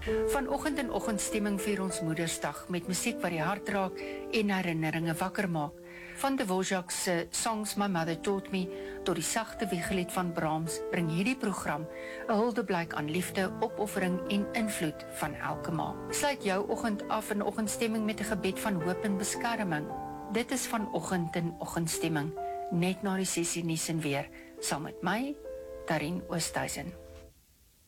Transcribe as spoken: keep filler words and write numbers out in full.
Vanoggend in oggendstemming vier ons Moedersdag met musiek wat die hart raak en herinneringe wakker maak. Van Dvorak se Songs My Mother Taught Me tot die sagte wiegelied van Brahms bring hierdie program 'n huldeblyk aan liefde, opoffering en invloed van elke ma. Sluit jou oggend af in oggendstemming met 'n gebed van hoop en beskerming. Dit is vanoggend in oggendstemming, net na die sessie nuus en weer, saam met my, Darien Oosthuizen.